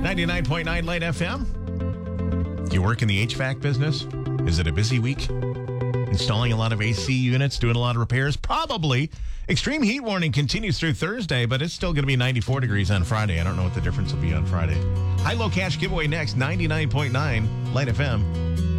99.9 Light FM. Do you work in the HVAC business? Is it a busy week? Installing a lot of AC units, doing a lot of repairs? Probably. Extreme heat warning continues through Thursday, but it's still going to be 94 degrees on Friday. I don't know what the difference will be on Friday. High-low cash giveaway next, 99.9 Light FM.